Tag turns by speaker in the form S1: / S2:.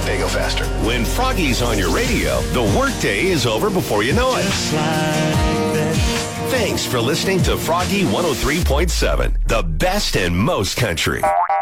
S1: They go faster.
S2: When Froggy's on your radio, the workday is over before you know it.
S3: Just like that.
S2: Thanks for listening to Froggy 103.7, the best and most country.